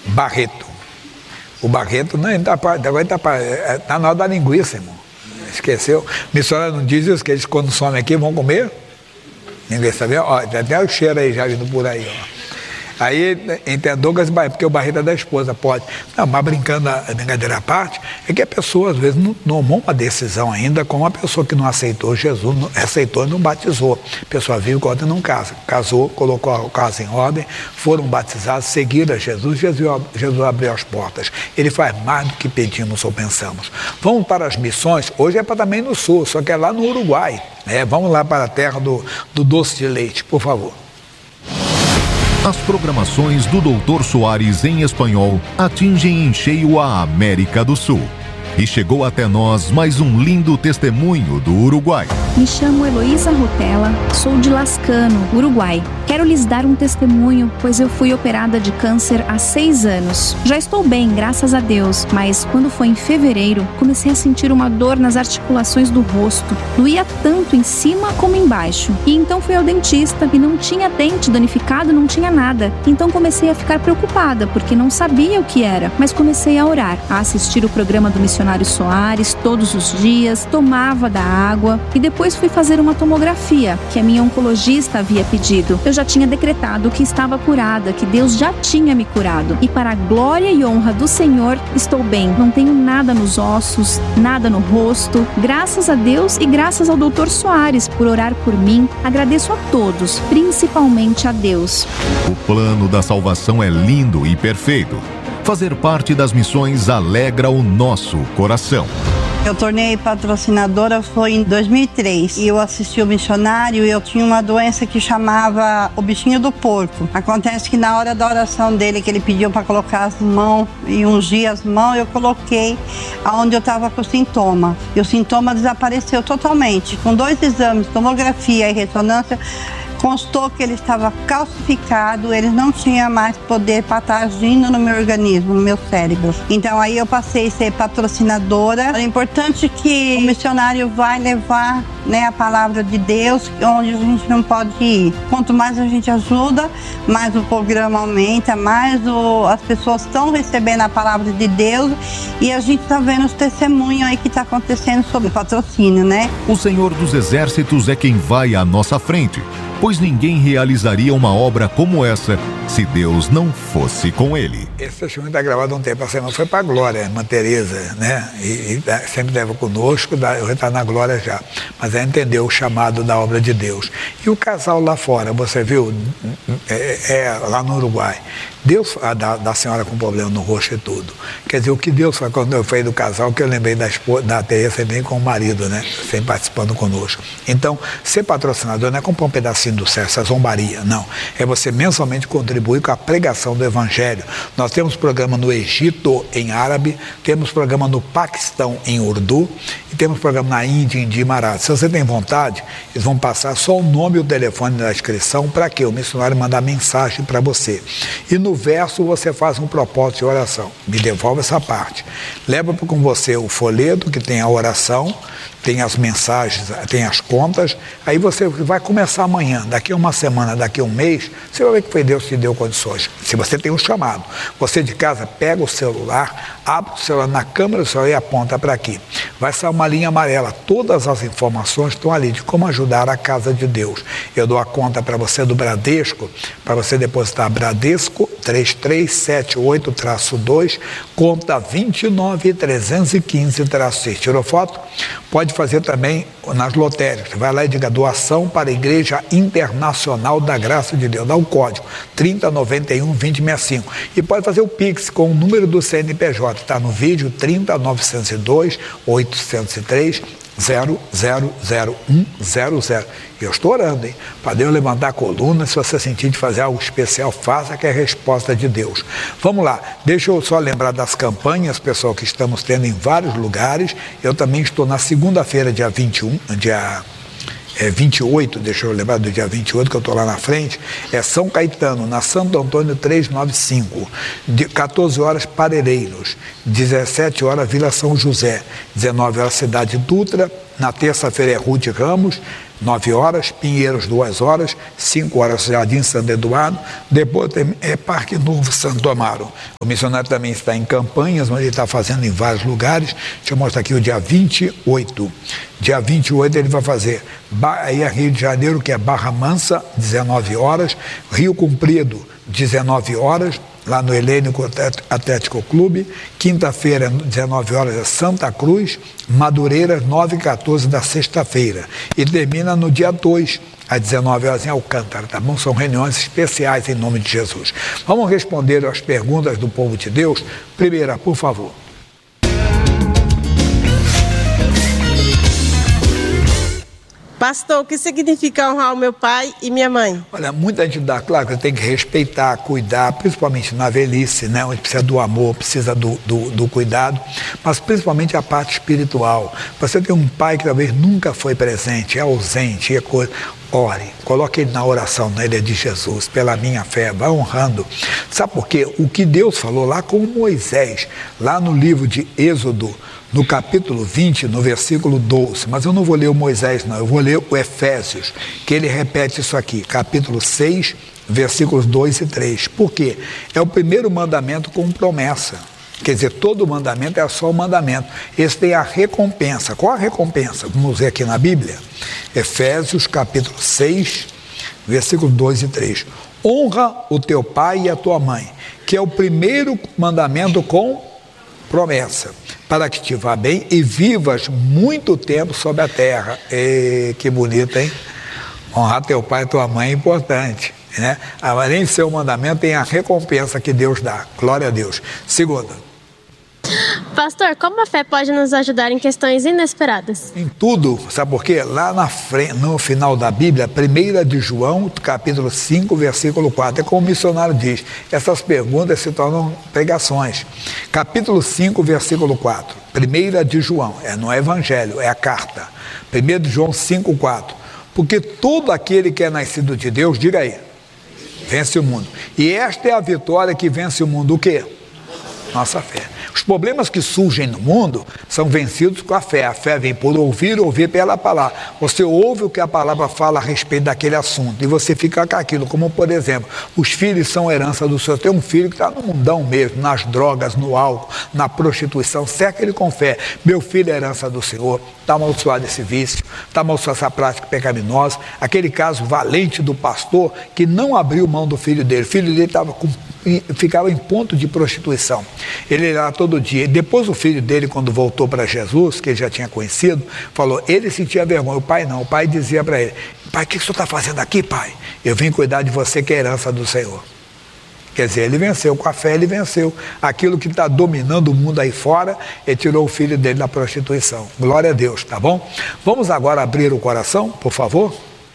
Barreto. O Barreto, não, agora está na hora da linguiça, irmão. Esqueceu? Missionário não diz isso, que eles quando somem aqui vão comer? Ninguém sabe, ó, tem até o cheiro aí já vindo por aí, ó. Aí, entre Douglas e Barreto, porque o Barreto é da esposa, pode. Não, mas brincando, a brincadeira à parte, é que a pessoa, às vezes, não tomou uma decisão ainda, como a pessoa que não aceitou Jesus, aceitou e não batizou. A pessoa vive com a outra e não casa. Casou, colocou a casa em ordem, foram batizados, seguiram a Jesus, Jesus abriu as portas. Ele faz mais do que pedimos ou pensamos. Vamos para as missões, hoje é para também no sul, só que é lá no Uruguai. Vamos lá para a terra do doce de leite, por favor. As programações do Dr. Soares em espanhol atingem em cheio a América do Sul. E chegou até nós mais um lindo testemunho do Uruguai. Me chamo Heloísa Rotella, sou de Lascano, Uruguai. Quero lhes dar um testemunho, pois eu fui operada de câncer há 6 anos. Já estou bem, graças a Deus, mas quando foi em fevereiro, comecei a sentir uma dor nas articulações do rosto. Doía tanto em cima como embaixo. E então fui ao dentista e não tinha dente danificado, não tinha nada. Então comecei a ficar preocupada, porque não sabia o que era. Mas comecei a orar, a assistir o programa do Missionário Soares todos os dias, tomava da água e depois fui fazer uma tomografia, que a minha oncologista havia pedido. Eu já tinha decretado que estava curada, que Deus já tinha me curado. E para a glória e honra do Senhor, estou bem. Não tenho nada nos ossos, nada no rosto. Graças a Deus e graças ao Dr. Soares por orar por mim. Agradeço a todos, principalmente a Deus. O plano da salvação é lindo e perfeito. Fazer parte das missões alegra o nosso coração. Eu tornei patrocinadora foi em 2003 e eu assisti o missionário e eu tinha uma doença que chamava o bichinho do porco. Acontece que na hora da oração dele, que ele pediu para colocar as mãos e ungir as mãos, eu coloquei aonde eu estava com o sintoma. E o sintoma desapareceu totalmente. Com 2 exames, tomografia e ressonância, constou que ele estava calcificado, ele não tinha mais poder para estar agindo no meu organismo, no meu cérebro. Então aí eu passei a ser patrocinadora. É importante que o missionário vai levar, a palavra de Deus, onde a gente não pode ir. Quanto mais a gente ajuda, mais o programa aumenta, mais as pessoas estão recebendo a palavra de Deus e a gente está vendo os testemunhos aí que está acontecendo sobre o patrocínio, O Senhor dos Exércitos é quem vai à nossa frente, pois ninguém realizaria uma obra como essa se Deus não fosse com ele. Esse testemunho está gravado há um tempo, a semana foi para a Glória, irmã Tereza, E sempre leva conosco, eu está na Glória já. Mas ela entendeu o chamado da obra de Deus. E o casal lá fora, você viu, lá no Uruguai, Deus, da senhora com problema no rosto e tudo. Quer dizer, o que Deus faz quando eu falei do casal, que eu lembrei da Tereza também com o marido, Sempre participando conosco. Então, ser patrocinador não é comprar um pedacinho do céu, essa zombaria, não. É você mensalmente contribuir com a pregação do Evangelho. Nós temos programa no Egito, em árabe, temos programa no Paquistão, em urdu, e temos programa na Índia, em Marathi. Se você tem vontade, eles vão passar só o nome e o telefone da inscrição para que o missionário mandar mensagem para você. E no verso você faz um propósito de oração. Me devolve essa parte. Leva com você o folheto que tem a oração, tem as mensagens, tem as contas, aí você vai começar amanhã, daqui a uma semana, daqui a um mês, você vai ver que foi Deus que te deu condições. Se você tem um chamado, você de casa pega o celular, abre o celular na câmera do celular e aponta para aqui. Vai sair uma linha amarela, todas as informações estão ali de como ajudar a casa de Deus. Eu dou a conta para você do Bradesco, para você depositar Bradesco 3378-2, conta 29315-6. Tirou foto? Pode fazer também nas lotéricas. Você vai lá e diga doação para a Igreja Internacional da Graça de Deus. Dá o código 3091-2065. E pode fazer o Pix com o número do CNPJ. Está no vídeo 30-902-803. 0000100. Eu estou orando, hein? Para Deus levantar a coluna. Se você sentir de fazer algo especial, faça, que é a resposta de Deus. Vamos lá, deixa eu só lembrar das campanhas, pessoal, que estamos tendo em vários lugares. Eu também estou na segunda-feira, dia 28, deixa eu lembrar do dia 28, que eu estou lá na frente, é São Caetano, na Santo Antônio 395, de 14 horas Parelheiros, 17 horas Vila São José, 19 horas Cidade Dutra, na terça-feira é Rude Ramos, 9 horas, Pinheiros 2 horas, 5 horas Jardim Santo Eduardo, depois tem Parque Novo Santo Amaro. O missionário também está em Campanhas, mas ele está fazendo em vários lugares. Deixa eu mostrar aqui o dia 28. Dia 28 ele vai fazer aí é Rio de Janeiro, que é Barra Mansa, 19 horas, Rio Comprido, 19 horas, lá no Helênico Atlético Clube. Quinta-feira, 19 horas, é Santa Cruz, Madureira, 9h14 da sexta-feira. E termina no dia 2, às 19 horas, em Alcântara, tá bom? São reuniões especiais em nome de Jesus. Vamos responder às perguntas do povo de Deus. Primeira, por favor. Pastor, o que significa honrar o meu pai e minha mãe? Olha, muita gente dá, claro que tem que respeitar, cuidar, principalmente na velhice, né? Onde precisa do amor, precisa do cuidado, mas principalmente a parte espiritual. Você tem um pai que talvez nunca foi presente, é ausente, é coisa. Ore, coloque ele na oração, na ilha de Jesus, pela minha fé, vai honrando. Sabe por quê? O que Deus falou lá com Moisés, lá no livro de Êxodo, no capítulo 20, no versículo 12, mas eu não vou ler o Moisés não, eu vou ler o Efésios, que ele repete isso aqui, capítulo 6, versículos 2 e 3. Por quê? É o primeiro mandamento com promessa. Quer dizer, todo mandamento é só um mandamento. Esse tem a recompensa. Qual a recompensa? Vamos ver aqui na Bíblia. Efésios, capítulo 6, versículos 2 e 3. Honra o teu pai e a tua mãe, que é o primeiro mandamento com promessa, para que te vá bem e vivas muito tempo sobre a terra. E, que bonito, hein? Honrar teu pai e tua mãe é importante, né? Além de ser um mandamento, tem a recompensa que Deus dá. Glória a Deus. Segunda. Pastor, como a fé pode nos ajudar em questões inesperadas? Em tudo, sabe por quê? Lá na frente, no final da Bíblia, 1 de João, capítulo 5, versículo 4, é como o missionário diz, essas perguntas se tornam pregações. Capítulo 5, versículo 4, 1 de João, não é evangelho, é a carta. 1 de João 5, 4, porque todo aquele que é nascido de Deus, diga aí, vence o mundo. E esta é a vitória que vence o mundo, o quê? Nossa fé. Os problemas que surgem no mundo são vencidos com a fé. A fé vem por ouvir, ouvir pela palavra. Você ouve o que a palavra fala a respeito daquele assunto e você fica com aquilo. Como, por exemplo, os filhos são herança do Senhor. Tem um filho que está no mundão mesmo, nas drogas, no álcool, na prostituição. Certo que ele com fé. Meu filho é herança do Senhor. Está amaldiçoado esse vício, está amaldiçoado essa prática pecaminosa. Aquele caso valente do pastor que não abriu mão do filho dele. O filho dele ficava em ponto de prostituição. Ele ia lá todo dia. E depois o filho dele, quando voltou para Jesus, que ele já tinha conhecido, falou, ele sentia vergonha. O pai não. O pai dizia para ele, pai, o que o senhor está fazendo aqui, pai? Eu vim cuidar de você, que é herança do Senhor. Quer dizer, ele venceu, com a fé ele venceu. Aquilo que está dominando o mundo aí fora, ele tirou o filho dele da prostituição. Glória a Deus, tá bom? Vamos agora abrir o coração, por favor?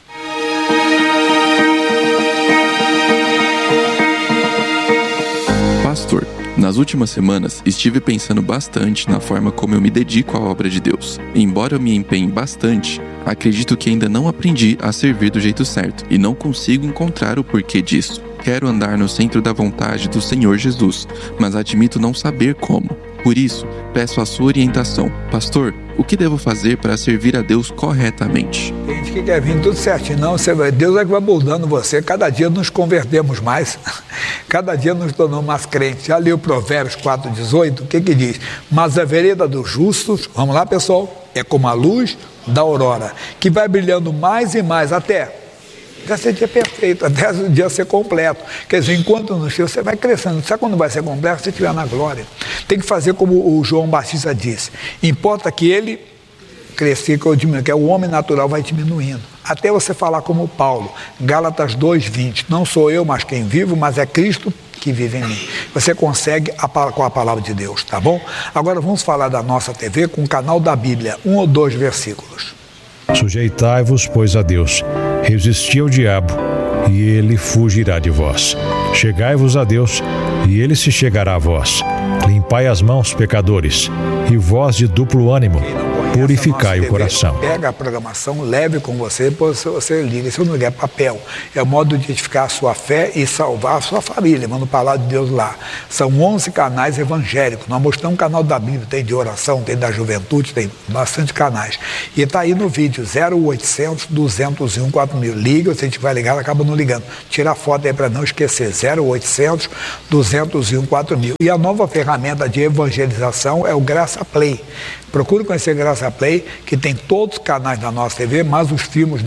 Pastor, nas últimas semanas estive pensando bastante na forma como eu me dedico à obra de Deus. Embora eu me empenhe bastante, acredito que ainda não aprendi a servir do jeito certo e não consigo encontrar o porquê disso. Quero andar no centro da vontade do Senhor Jesus, mas admito não saber como. Por isso, peço a sua orientação. Pastor, o que devo fazer para servir a Deus corretamente? Tem gente que quer vir tudo certinho. Não, Deus é que vai moldando você. Cada dia nos convertemos mais. Cada dia nos tornamos mais crentes. Já leu Provérbios 4,18? O que diz? Mas a vereda dos justos, vamos lá, pessoal, é como a luz da aurora, que vai brilhando mais e mais até ser dia perfeito, até o dia ser completo. Quer dizer, enquanto no céu você vai crescendo. Sabe quando vai ser completo? Se estiver na glória. Tem que fazer como o João Batista disse. Importa que ele crescer, que eu diminua, que é o homem natural vai diminuindo. Até você falar como Paulo, Gálatas 2:20. Não sou eu, mas quem vivo, mas é Cristo que vive em mim. Você consegue com a palavra de Deus, tá bom? Agora vamos falar da nossa TV com o canal da Bíblia, 1 ou 2 versículos. Sujeitai-vos, pois, a Deus, resisti ao diabo, e ele fugirá de vós. Chegai-vos a Deus, e ele se chegará a vós. Limpai as mãos, pecadores, e vós de duplo ânimo, purificai o coração. Pega a programação, leve com você, depois você liga. Isso não é papel. É o modo de identificar a sua fé e salvar a sua família. Manda para lá de Deus lá. São 11 canais evangélicos. Nós mostramos um canal da Bíblia, tem de oração, tem da juventude, tem bastante canais. E está aí no vídeo, 0800 201 4000. Liga, se a gente vai ligar, ela acaba não ligando. Tira a foto aí para não esquecer, 0800 201 4000. E a nova ferramenta de evangelização é o Graça Play. Procure conhecer Graça Play, que tem todos os canais da nossa TV, mais os filmes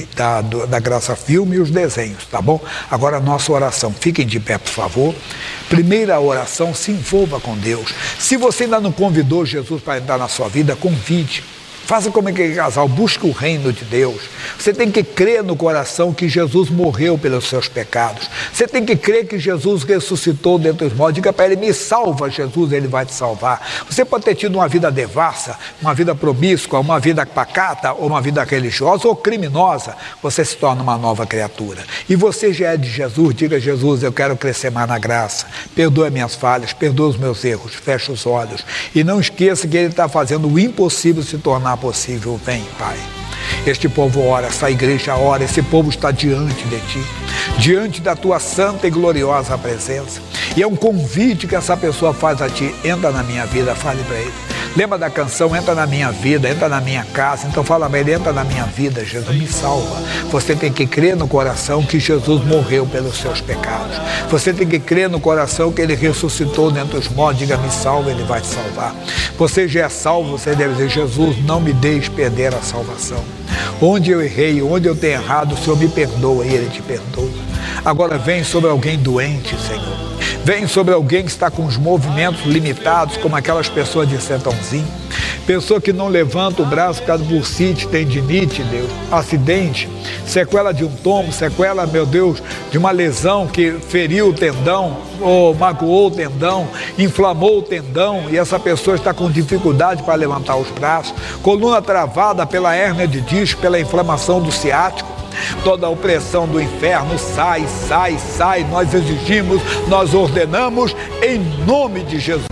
da Graça Filme e os desenhos, tá bom? Agora a nossa oração, fiquem de pé, por favor. Primeira oração, se envolva com Deus. Se você ainda não convidou Jesus para entrar na sua vida, convide. Faça como aquele casal, busque o reino de Deus. Você tem que crer no coração que Jesus morreu pelos seus pecados. Você tem que crer que Jesus ressuscitou dentre os mortos. Diga para ele, me salva, Jesus, ele vai te salvar. Você pode ter tido uma vida devassa, uma vida promíscua, uma vida pacata, ou uma vida religiosa ou criminosa. Você se torna uma nova criatura. E você já é de Jesus, diga, Jesus, eu quero crescer mais na graça. Perdoa minhas falhas, perdoa os meus erros, fecha os olhos. E não esqueça que ele está fazendo o impossível se tornar possível. Vem, Pai. Este povo ora, essa igreja ora, esse povo está diante de Ti, diante da Tua santa e gloriosa presença. E é um convite que essa pessoa faz a Ti, entra na minha vida, fale para ele. Lembra da canção, entra na minha vida, entra na minha casa, então fala para ele, entra na minha vida, Jesus, me salva. Você tem que crer no coração que Jesus morreu pelos seus pecados. Você tem que crer no coração que Ele ressuscitou dentre os mortos, diga, me salva, Ele vai te salvar. Você já é salvo, você deve dizer, Jesus, não me deixe perder a salvação. Onde eu errei, onde eu tenho errado, o Senhor me perdoa e Ele te perdoa. Agora vem sobre alguém doente, Senhor. Vem sobre alguém que está com os movimentos limitados, como aquelas pessoas de Sertãozinho. Pessoa que não levanta o braço por causa de bursite, tendinite, Deus, acidente, sequela de um tombo, sequela, meu Deus, de uma lesão que feriu o tendão, ou magoou o tendão, inflamou o tendão, e essa pessoa está com dificuldade para levantar os braços, coluna travada pela hérnia de disco, pela inflamação do ciático. Toda a opressão do inferno sai, sai, sai. Nós exigimos, nós ordenamos em nome de Jesus.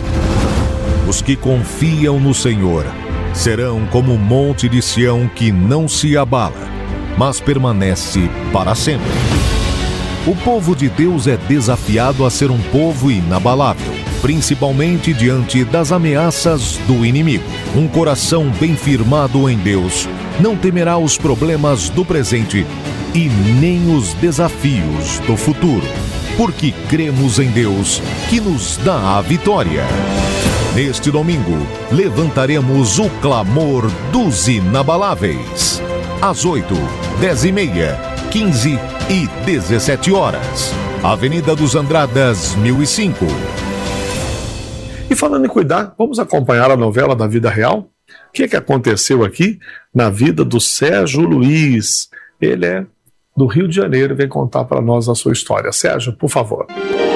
Os que confiam no Senhor serão como o monte de Sião que não se abala, mas permanece para sempre. O povo de Deus é desafiado a ser um povo inabalável, principalmente diante das ameaças do inimigo. Um coração bem firmado em Deus não temerá os problemas do presente e nem os desafios do futuro, porque cremos em Deus que nos dá a vitória. Neste domingo, levantaremos o clamor dos inabaláveis. Às 8, 10h30, 15 e 17 horas. Avenida dos Andradas, 1005. E falando em cuidar, vamos acompanhar a novela da vida real? O que é que aconteceu aqui na vida do Sérgio Luiz? Ele é do Rio de Janeiro e vem contar para nós a sua história. Sérgio, por favor.